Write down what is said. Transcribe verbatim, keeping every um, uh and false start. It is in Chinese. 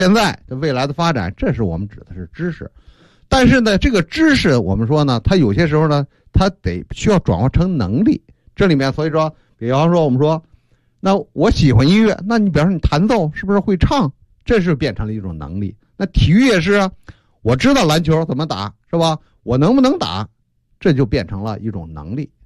现在的未来的发展，这是我们指的是知识。但是呢，这个知识我们说呢，它有些时候呢，它得需要转化成能力。这里面所以说，比方说我们说，那我喜欢音乐，那你比方说你弹奏是不是会唱？这是变成了一种能力。那体育也是啊，我知道篮球怎么打，是吧？我能不能打，这就变成了一种能力。